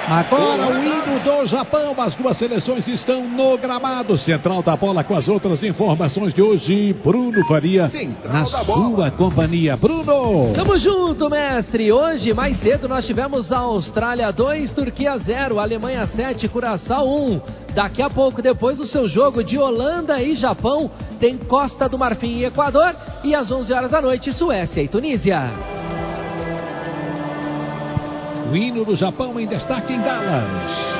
Agora o hino do Japão, as duas seleções estão no gramado. Central da bola com as outras informações de hoje, Bruno Faria, na sua companhia. Bruno! Tamo junto, mestre. Hoje, mais cedo, nós tivemos Austrália 2, Turquia 0, Alemanha 7, Curaçao 1. Daqui a pouco, depois do seu jogo de Holanda e Japão, tem Costa do Marfim e Equador. E às 11 horas da noite, Suécia e Tunísia. O hino do Japão em destaque em Dallas.